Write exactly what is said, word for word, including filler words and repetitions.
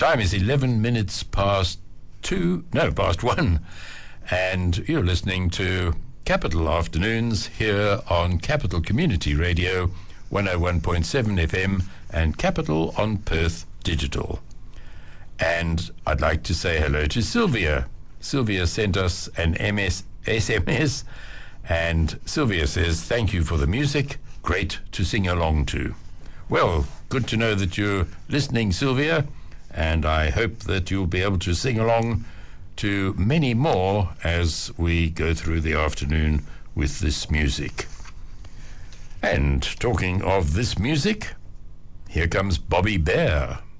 Time is eleven minutes past two, no, past one. And you're listening to Capital Afternoons here on Capital Community Radio, one oh one point seven F M, and Capital on Perth Digital. And I'd like to say hello to Sylvia. Sylvia sent us an M S, S M S, and Sylvia says, thank you for the music. Great to sing along to. Well, good to know that you're listening, Sylvia, and I hope that you'll be able to sing along to many more as we go through the afternoon with this music. And talking of this music, here comes Bobby Bear.